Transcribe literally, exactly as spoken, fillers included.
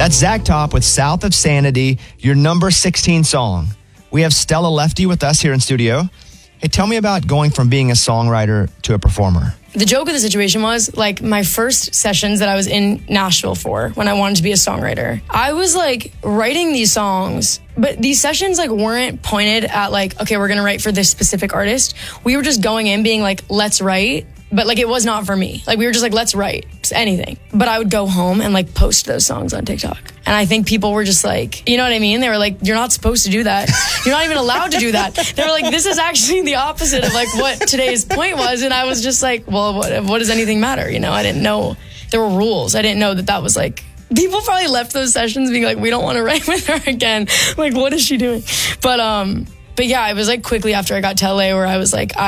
That's Zach Top with South of Sanity, your number sixteen song. We have Stella Lefty with us here in studio. Hey, tell me about going from being a songwriter to a performer. The joke of the situation was, like, my first sessions that I was in Nashville for when I wanted to be a songwriter, I was, like, writing these songs, but these sessions, like, weren't pointed at, like, okay, we're going to write for this specific artist. We were just going in being like, let's write. But, like, it was not for me. Like, we were just like, let's write. Just anything. But I would go home and, like, post those songs on TikTok. And I think people were just like, you know what I mean? They were like, you're not supposed to do that. You're not even allowed to do that. They were like, this is actually the opposite of, like, what today's point was. And I was just like, well, what, what does anything matter? You know, I didn't know there were rules. I didn't know that that was, like, people probably left those sessions being like, we don't want to write with her again. Like, what is she doing? But, um... But yeah, it was like quickly after I got to L A where I was like, I